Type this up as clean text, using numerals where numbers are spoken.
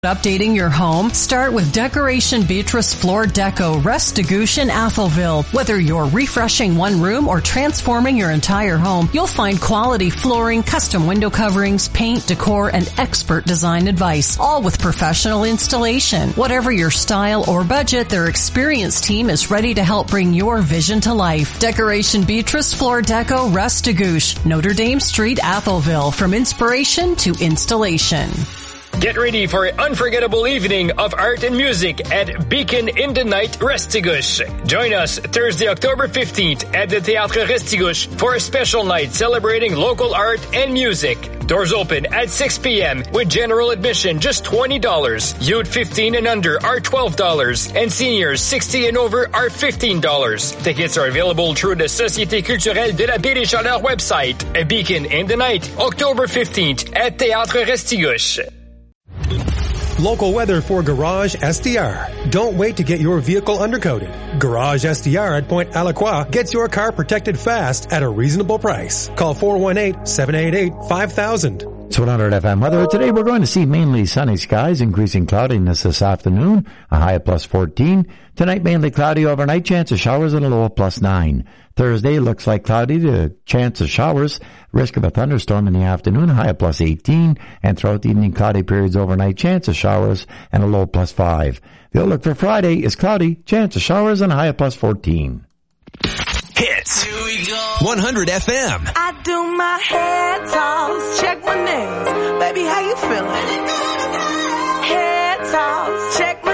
Updating your home? Start with Decoration Beatrice Floor Deco, Restigouche in Atholville. Whether you're refreshing one room or transforming your entire home, you'll find quality flooring, custom window coverings, paint, decor, and expert design advice, all with professional installation. Whatever your style or budget, their experienced team is ready to help bring your vision to life. Decoration Beatrice Floor Deco, Restigouche, Notre Dame Street, Atholville. From inspiration to installation. Get ready for an unforgettable evening of art and music at Beacon in the Night Restigouche. Join us Thursday, October 15th at the Théâtre Restigouche for a special night celebrating local art and music. Doors open at 6 p.m. with general admission just $20. Youth 15 and under are $12 and seniors 60 and over are $15. Tickets are available through the Société Culturelle de la Baie des Chaleurs website. A Beacon in the Night, October 15th at Théâtre Restigouche. Local weather for Garage SDR. Don't wait to get your vehicle undercoated. Garage SDR at Point Alaqua gets your car protected fast at a reasonable price. Call 418-788-5000. It's 100 FM weather. Today we're going to see mainly sunny skies, increasing cloudiness this afternoon, a high of plus 14. Tonight mainly cloudy overnight, chance of showers and a low of plus 9. Thursday looks like cloudy to chance of showers, risk of a thunderstorm in the afternoon, a high of plus 18. And throughout the evening, cloudy periods overnight, chance of showers and a low of plus 5. The outlook for Friday is cloudy, chance of showers and a high of plus 14. Hits 100 FM. I do my head toss, check my nails. Baby, how you feeling? Head toss, check my